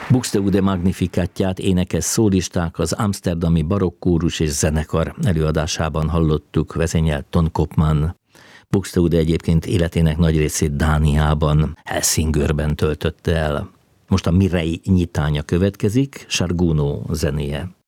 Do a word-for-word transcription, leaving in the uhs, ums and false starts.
Buxtehude Magnificatját énekes szólisták az amsterdami barokkórus és zenekar előadásában hallottuk, vezényelt Ton Koopman. Buxtehude egyébként életének nagy részét Dániában, Helsingörben töltötte el. Most a Mirei nyitánya következik, Sarguno zenéje.